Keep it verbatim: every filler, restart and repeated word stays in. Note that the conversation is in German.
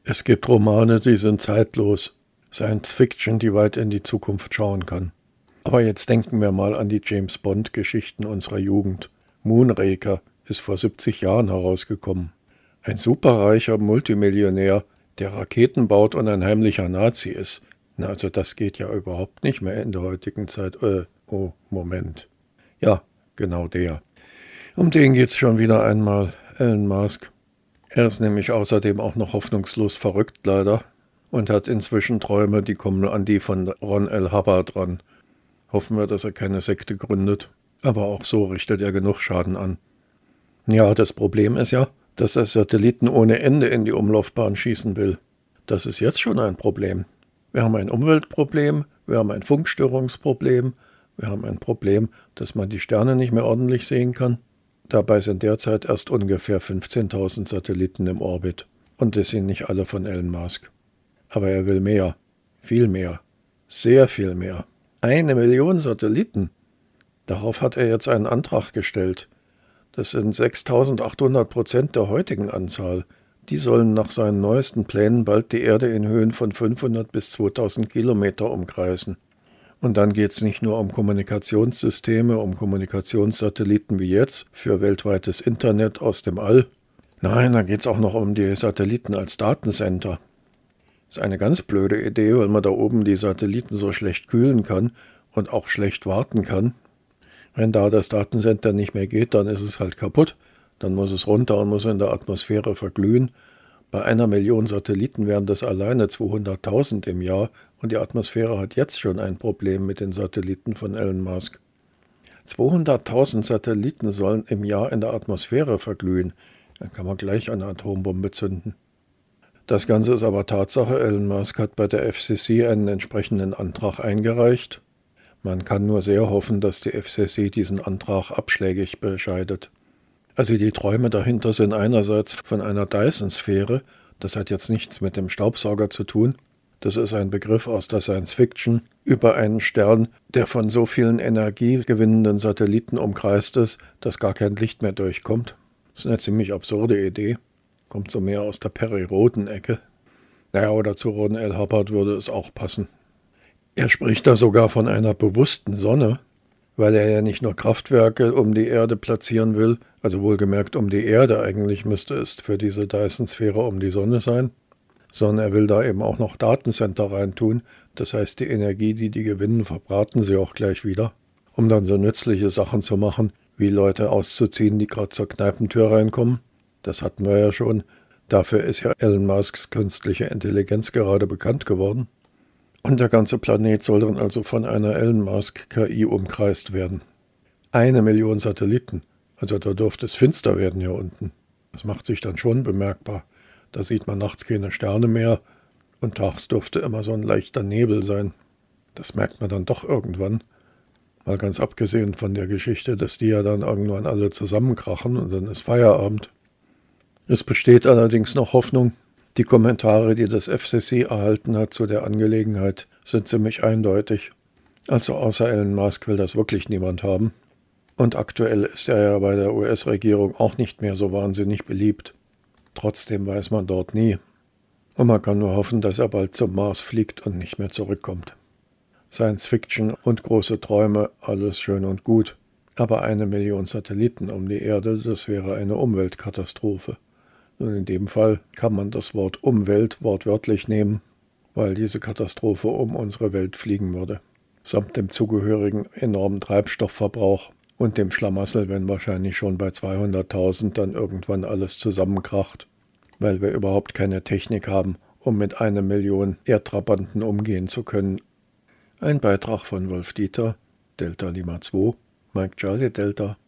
Es gibt Romane, die sind zeitlos, Science Fiction, die weit in die Zukunft schauen kann. Aber jetzt denken wir mal an die James-Bond-Geschichten unserer Jugend. Moonraker ist vor siebzig Jahren herausgekommen. Ein superreicher Multimillionär, der Raketen baut und ein heimlicher Nazi ist. Na, also das geht ja überhaupt nicht mehr in der heutigen Zeit. Äh, oh, Moment. Ja, genau der. Um den geht's schon wieder einmal, Elon Musk. Er ist nämlich außerdem auch noch hoffnungslos verrückt leider und hat inzwischen Träume, die kommen an die von Ron L. Hubbard ran. Hoffen wir, dass er keine Sekte gründet. Aber auch so richtet er genug Schaden an. Ja, das Problem ist ja, dass er Satelliten ohne Ende in die Umlaufbahn schießen will. Das ist jetzt schon ein Problem. Wir haben ein Umweltproblem, wir haben ein Funkstörungsproblem, wir haben ein Problem, dass man die Sterne nicht mehr ordentlich sehen kann. Dabei sind derzeit erst ungefähr fünfzehntausend Satelliten im Orbit. Und das sind nicht alle von Elon Musk. Aber er will mehr, viel mehr, sehr viel mehr. Eine Million Satelliten. Darauf hat er jetzt einen Antrag gestellt. Das sind sechstausendachthundert Prozent der heutigen Anzahl. Die sollen nach seinen neuesten Plänen bald die Erde in Höhen von fünfhundert bis zweitausend Kilometer umkreisen. Und dann geht es nicht nur um Kommunikationssysteme, um Kommunikationssatelliten wie jetzt für weltweites Internet aus dem All. Nein, da geht es auch noch um die Satelliten als Datencenter. Das ist eine ganz blöde Idee, weil man da oben die Satelliten so schlecht kühlen kann und auch schlecht warten kann. Wenn da das Datencenter nicht mehr geht, dann ist es halt kaputt. Dann muss es runter und muss in der Atmosphäre verglühen. Bei einer Million Satelliten wären das alleine zweihunderttausend im Jahr und die Atmosphäre hat jetzt schon ein Problem mit den Satelliten von Elon Musk. zweihunderttausend Satelliten sollen im Jahr in der Atmosphäre verglühen. Dann kann man gleich eine Atombombe zünden. Das Ganze ist aber Tatsache. Elon Musk hat bei der F C C einen entsprechenden Antrag eingereicht. Man kann nur sehr hoffen, dass die F C C diesen Antrag abschlägig bescheidet. Also die Träume dahinter sind einerseits von einer Dyson-Sphäre, das hat jetzt nichts mit dem Staubsauger zu tun, das ist ein Begriff aus der Science-Fiction, über einen Stern, der von so vielen energiegewinnenden Satelliten umkreist ist, dass gar kein Licht mehr durchkommt. Das ist eine ziemlich absurde Idee, kommt so mehr aus der Perry-Roden-Ecke. Naja, oder zu Ron L. Hubbard würde es auch passen. Er spricht da sogar von einer bewussten Sonne, weil er ja nicht nur Kraftwerke um die Erde platzieren will, also wohlgemerkt um die Erde, eigentlich müsste es für diese Dyson-Sphäre um die Sonne sein, sondern er will da eben auch noch Datencenter reintun, das heißt die Energie, die die gewinnen, verbraten sie auch gleich wieder, um dann so nützliche Sachen zu machen, wie Leute auszuziehen, die gerade zur Kneipentür reinkommen. Das hatten wir ja schon. Dafür ist ja Elon Musks künstliche Intelligenz gerade bekannt geworden. Und der ganze Planet soll dann also von einer Elon Musk K I umkreist werden. Eine Million Satelliten. Also da dürfte es finster werden hier unten. Das macht sich dann schon bemerkbar. Da sieht man nachts keine Sterne mehr und tags dürfte immer so ein leichter Nebel sein. Das merkt man dann doch irgendwann. Mal ganz abgesehen von der Geschichte, dass die ja dann irgendwann alle zusammenkrachen und dann ist Feierabend. Es besteht allerdings noch Hoffnung. Die Kommentare, die das F C C erhalten hat zu der Angelegenheit, sind ziemlich eindeutig. Also außer Elon Musk will das wirklich niemand haben. Und aktuell ist er ja bei der U S-Regierung auch nicht mehr so wahnsinnig beliebt. Trotzdem weiß man dort nie. Und man kann nur hoffen, dass er bald zum Mars fliegt und nicht mehr zurückkommt. Science Fiction und große Träume, alles schön und gut. Aber eine Million Satelliten um die Erde, das wäre eine Umweltkatastrophe. Und in dem Fall kann man das Wort Umwelt wortwörtlich nehmen, weil diese Katastrophe um unsere Welt fliegen würde. Samt dem zugehörigen enormen Treibstoffverbrauch und dem Schlamassel, wenn wahrscheinlich schon bei zweihunderttausend dann irgendwann alles zusammenkracht, weil wir überhaupt keine Technik haben, um mit einer Million Erdtrabanten umgehen zu können. Ein Beitrag von Wolf Dieter, Delta Lima zwei, Mike Charlie Delta.